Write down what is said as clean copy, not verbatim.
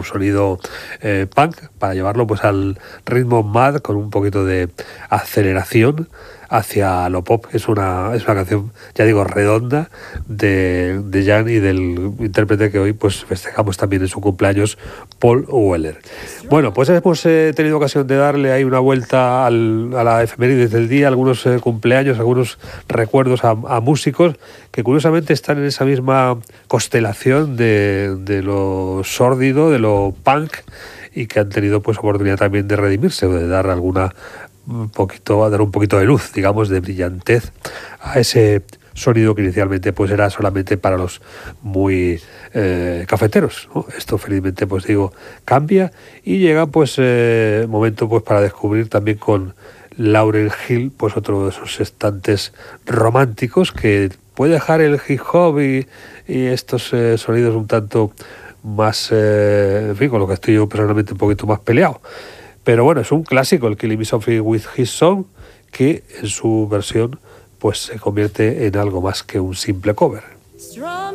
un sonido punk, para llevarlo pues al ritmo mad con un poquito de aceleración hacia lo pop. Es una canción, ya digo, redonda de Jan y del intérprete que hoy pues festejamos también en su cumpleaños, Paul Weller. Bueno, pues hemos tenido ocasión de darle ahí una vuelta a la efemérides del día, algunos cumpleaños, algunos recuerdos a músicos que curiosamente están en esa misma constelación de lo sórdido, de lo punk, y que han tenido pues oportunidad también de redimirse o de dar dar un poquito de luz, digamos, de brillantez a ese sonido que inicialmente pues era solamente para los muy cafeteros, ¿no? Esto felizmente pues digo cambia y llega pues momento pues para descubrir también con Lauryn Hill pues otro de esos estantes románticos que puede dejar el hip hop y estos sonidos un tanto más en fin, con lo que estoy yo personalmente un poquito más peleado. Pero bueno, es un clásico, el Killing Me Softly with His Song, que en su versión pues se convierte en algo más que un simple cover.